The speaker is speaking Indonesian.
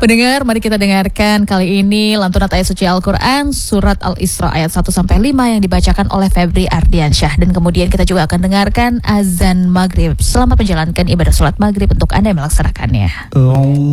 Pendengar, mari kita dengarkan kali ini lantunan ayat suci Al-Quran surat Al-Isra ayat 1-5 yang dibacakan oleh Febri Ardiansyah. Dan kemudian kita juga akan dengarkan azan maghrib. Selamat menjalankan ibadah sholat maghrib untuk Anda yang melaksanakannya.